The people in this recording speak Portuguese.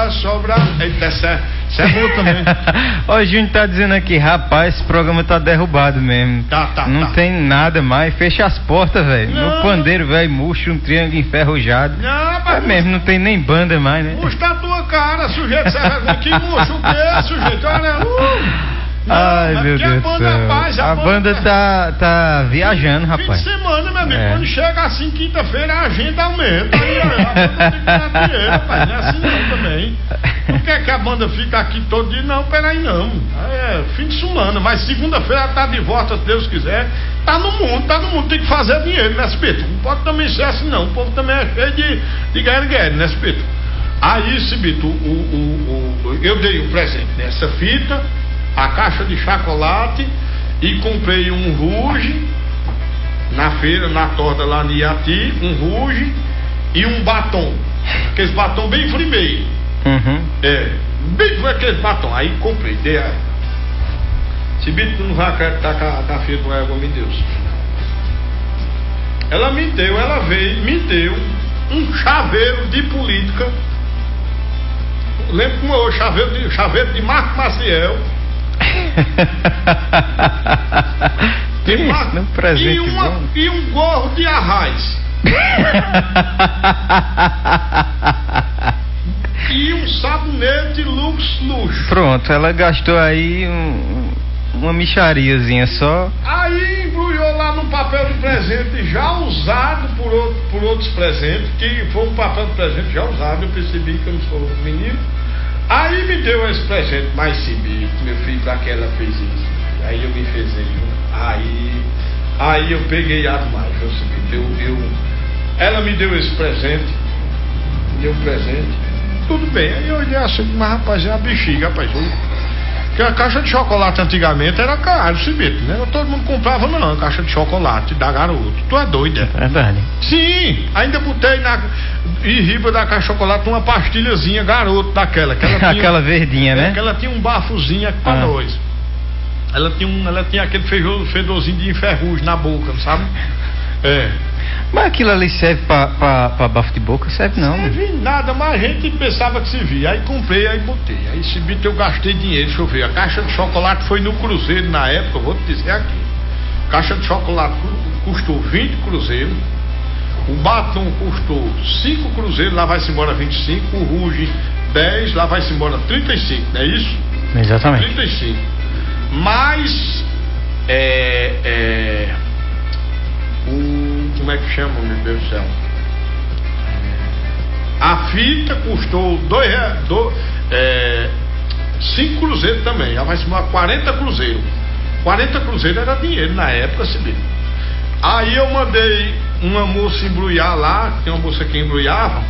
nada sobra. Eita, isso é bom também. Ó, o Júnior tá dizendo aqui, rapaz, esse programa tá derrubado mesmo. Não tem nada mais, fecha as portas, velho. No pandeiro, velho, murcho, um triângulo enferrujado. Não, rapaz. É mesmo, não tem nem banda mais, né? Murcho tá tua cara, sujeito. Que murcho o quê, sujeito? Olha, ai, meu Deus do céu. A banda tá viajando, rapaz. Fim de semana, meu amigo. Quando chega assim, quinta-feira, a agenda aumenta. Aí, a banda tem que ganhar dinheiro, rapaz. Não é assim não também. Não quer que a banda fique aqui todo dia? Não, peraí não. É fim de semana, mas segunda-feira tá de volta, se Deus quiser. Tá no mundo. Tem que fazer dinheiro, né, Cibito? Não pode também ser assim, não. O povo também é cheio de guerra, né, Cibito? Aí, Cibito, eu dei um presente nessa fita, a caixa de chocolate, e comprei um Ruge na feira, na torta lá em Iati, um Ruge e um batom, aqueles batom bem frimeiro. Bem foi aquele batom. Aí comprei, dei a Cibito, tu não vai acreditar que a filha do Égua me deu. Ela me deu um chaveiro de política. Lembra como é o chaveiro de Marco Maciel. E um gorro de Arraiz. E um sabonete luxo. Pronto, ela gastou aí uma mixariazinha só. Aí embrulhou lá no papel de presente já usado por outros presentes, que foi um papel de presente já usado. Eu percebi que eu não sou menino. Aí me deu esse presente, mas Cibito, meu filho, pra que ela fez isso? Aí eu me fezei. Aí eu peguei as mais, Cibito. Ela me deu esse presente. Tudo bem. Aí eu olhei assim, mas rapaz, é uma bexiga, rapaz. Porque a caixa de chocolate antigamente era caro, Cibito, né? Todo mundo comprava, não, a caixa de chocolate da Garoto. Tu é doida? É verdade. Sim, ainda botei em riba da caixa de chocolate uma pastilhazinha Garoto daquela. Que ela tinha, aquela verdinha, né? Que ela tinha um bafozinho aqui pra nós. Ela tinha aquele fedorzinho de enferrugem na boca, sabe? Mas aquilo ali serve pra bafo de boca? Serve não. Serve nada, mas a gente pensava que servia. Aí comprei, aí botei. Aí Cibito, eu gastei dinheiro, deixa eu ver. A caixa de chocolate foi no Cruzeiro na época, eu vou te dizer aqui. A caixa de chocolate custou 20 cruzeiros. O batom custou 5 cruzeiros, lá vai-se embora 25. O Ruge 10, lá vai-se embora 35, não é isso? Exatamente. 35. Mas como é que chama, meu Deus do céu? A fita custou 5 cruzeiros também. Ela vai se embora 40 cruzeiros. 40 cruzeiros era dinheiro na época, Cibito. Aí eu mandei uma moça embrulhar lá, tem uma moça que embrulhava.